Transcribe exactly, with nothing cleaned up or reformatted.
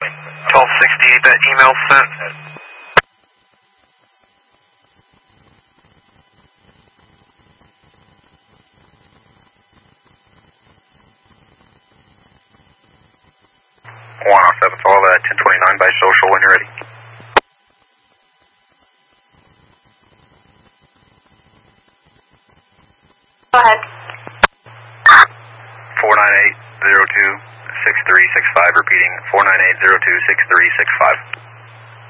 twelve sixty-eight, that email sent. one oh seven twelve at ten twenty-nine by social when you're ready. Go ahead. four nine eight zero two six three six five, repeating four nine eight zero two six three six five.